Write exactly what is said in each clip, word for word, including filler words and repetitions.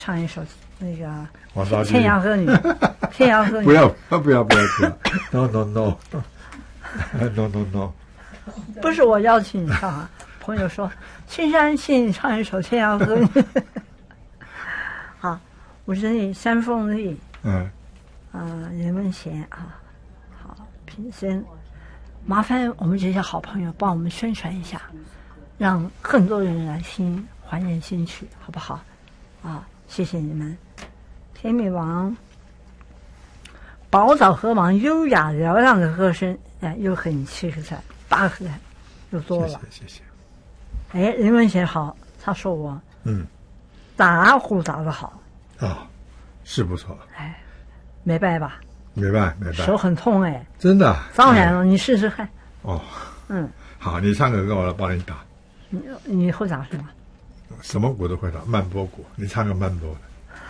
唱一首那个王大 《天涯歌女》，天涯歌女。 不要不要不要不要！No no no no no no！ 不是我邀请你唱啊，朋友说青山请你唱一首《天涯歌女》。好，我是你山凤丽， 嗯， 啊、呃，任文贤啊，好，平生，麻烦我们这些好朋友帮我们宣传一下，让更多人来听怀念新曲，好不好？啊，谢谢你们。天女王，宝岛河王优雅嘹亮的歌声，哎，又很气势在，八和又多了。 谢谢谢谢。 哎，任文贤好，他说我嗯， 打鼓打得好。 哦，是不错。 哎，没拜吧？ 没办没办， 手很痛哎。 真的？ 当然了，哎、你试试看。 哦， 嗯， 好，你唱个歌，我来帮你打。 你你会打什么？ 什么鼓都会打，慢波鼓，你唱个慢波的。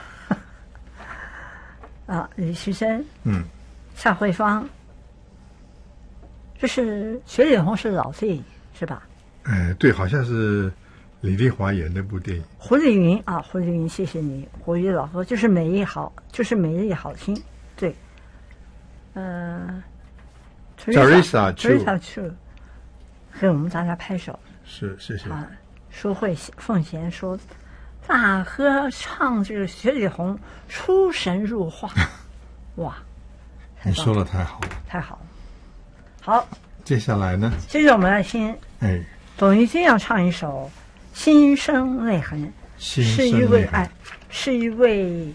啊，李旭生， 嗯， 夏慧芳，这是雪里红是老电影是吧？ 哎，对，好像是李丽华演那部电影。 胡丽云啊，胡丽云，谢谢你，国语老歌就是美丽好，就是美丽好听，对，嗯、呃、 ，Teresa Chu，Teresa Chu， 给我们大家拍手， 是，谢谢。 啊，舒慧凤贤说。大合唱这个雪里红出神入化，哇！ 你说的太好了， 太好了。好， 接下来呢？ 接着我们来听， 哎， 董玉金要唱一首《心生泪痕》，是一位哎，是一位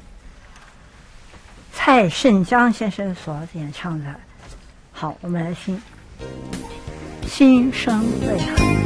蔡胜江先生所演唱的。好，我们来听《心生泪痕》。